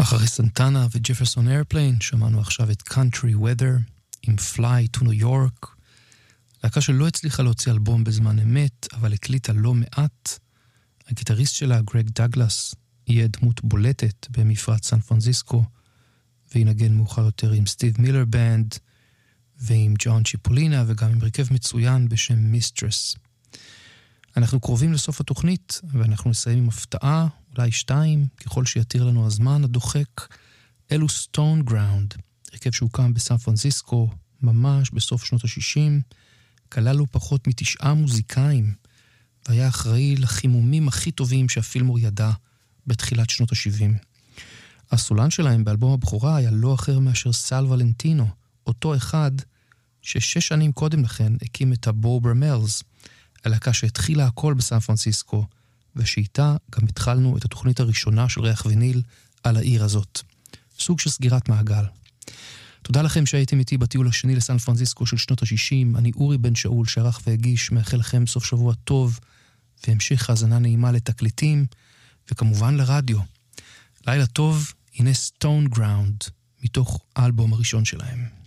אחרי סנטנה וג'פרסון איירפליין שמענו עכשיו את Country Weather עם Fly to New York, להקה שלא הצליחה להוציא אלבום בזמן אמת, אבל הקליטה לא מעט. הגיטריסט שלה, גרג דאגלס, יהיה דמות בולטת במפרץ סן פרנסיסקו, וינגן מאוחר יותר עם סטיב מילר בנד, ועם ג'ון צ'יפולינה, וגם עם רכב מצוין בשם מיסטרס. אנחנו קרובים לסוף התוכנית, ואנחנו נסיים עם הפתעה, אולי 2, ככל שיתיר לנו הזמן הדוחק. אלו סטון גראונד, רכב שהוקם בסן פרנסיסקו, ממש בסוף שנות ה-60, כלל לו פחות מ9 מוזיקאים, והיה אחראי לחימומים הכי טובים שהפילמור ידע בתחילת שנות ה-70. הסולן שלהם באלבום הבכורה היה לא אחר מאשר סל ולנטינו, אותו אחד ש6 שנים קודם לכן הקים את הבורבר מלס, הלהקה שהתחילה הכל בסן פרנסיסקו, ושאיתה גם התחלנו את התוכנית הראשונה של ריח ויניל על העיר הזאת. סוג של סגירת מעגל. תודה לכם שהייתם איתי בטיול השני לסן פרנסיסקו של שנות ה-60. אני אורי בן שאול שערך והגיש, מאחל לכם סוף שבוע טוב, והמשך האזנה נעימה לתקליטים, וכמובן לרדיו. לילה טוב, הנה סטון גראונד, מתוך האלבום הראשון שלהם.